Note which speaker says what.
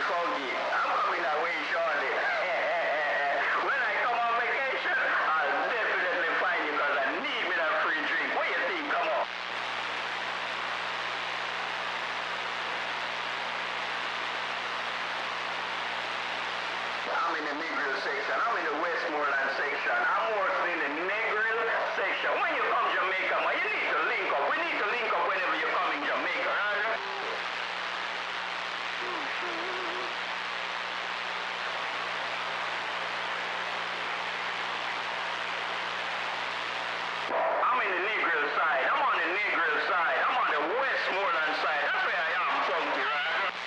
Speaker 1: foggy. I'm coming that way shortly. When I come on vacation, I'll definitely find you because I need me that free drink. What you think? Come on. I'm in the Negril section. I'm in the Westmoreland section. I'm working in the Negril section. When you come Jamaica, man, you need to link up. We need to link up whenever you come in Jamaica, right? I'm in the Negril side. I'm on the Negril side. I'm on the Westmoreland side. That's where I